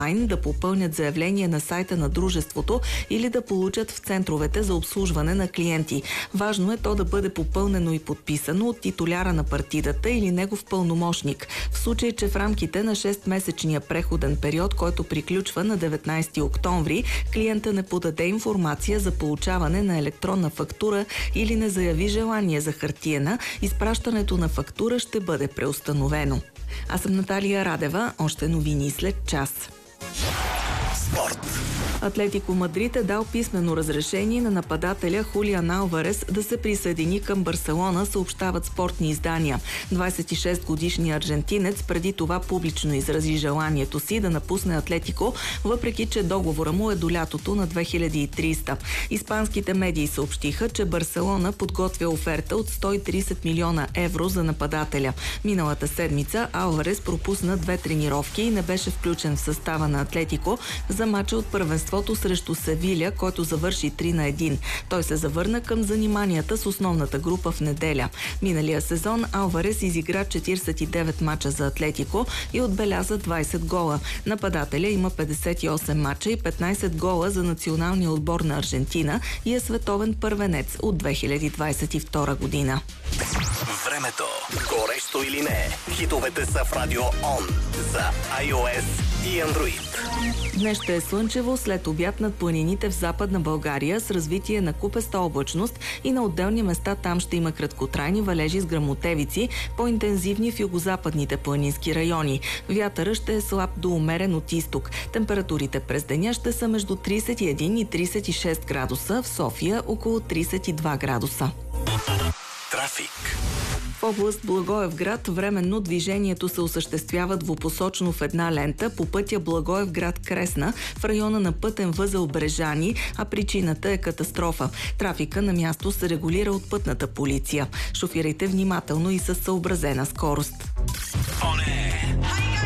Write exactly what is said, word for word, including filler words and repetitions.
да попълнят заявление на сайта на дружеството или да получат в центровете за обслужване на клиенти. Важно е то да бъде попълнено и подписано от титуляра на партидата или негов пълномощник. В случай, че в рамките на шестмесечния преходен период, който приключва на деветнайсети октомври, клиента не подаде информация за получаване на електронна фактура или не заяви желание за хартиена, изпращането на фактура ще бъде преустановено. Аз съм Наталия Радева. Още новини след час. Спорт. Атлетико Мадрид е дал писмено разрешение на нападателя Хулиан Алварес да се присъедини към Барселона, съобщават спортни издания. двайсет и шест годишният аржентинец преди това публично изрази желанието си да напусне Атлетико, въпреки че договора му е до лятото на две хиляди и трийсета. Испанските медии съобщиха, че Барселона подготвя оферта от сто и трийсет милиона евро за нападателя. Миналата седмица Алварес пропусна две тренировки и не беше включен в състава на Атлетико за мача от първенството срещу Севиля, който завърши три на един. Той се завърна към заниманията с основната група в неделя. Миналия сезон Алварес изигра четирийсет и девет мача за Атлетико и отбеляза двайсет гола. Нападателя има петдесет и осем мача и петнайсет гола за националния отбор на Аржентина и е световен първенец от две хиляди двайсет и втора година. Времето. Горещо или не? Хитовете са в Радио Он за iOS и Android. Днес ще е слънчево, след обяд над планините в Западна България с развитие на купеста облачност и на отделни места там ще има краткотрайни валежи с гръмотевици, по-интензивни в югозападните планински райони. Вятъра ще е слаб до умерен от изток. Температурите през деня ще са между трийсет и един и трийсет и шест градуса, в София около трийсет и два градуса. Трафик. В област Благоевград временно движението се осъществява двупосочно в една лента по пътя Благоевград-Кресна в района на пътен възел Брежани, а причината е катастрофа. Трафика на място се регулира от пътната полиция. Шофирайте внимателно и със съобразена скорост. О, не!